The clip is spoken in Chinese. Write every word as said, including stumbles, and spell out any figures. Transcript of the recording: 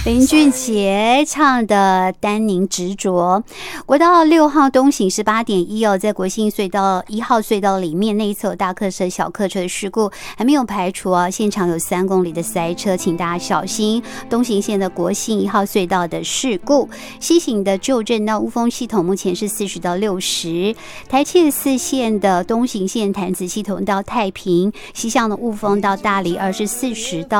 林俊杰唱的《丹宁执着》。国道六号东行十八点一哦，在国信隧道一号隧道里面那一侧有大客车、小客车的事故还没有排除啊，现场有三公里的塞车，请大家小心。东行线的国信一号隧道的事故，西行的旧镇到雾峰系统目前是四十到六十，台七十四线的东行线潭子系统到太平，西向的雾峰到大理二是四十到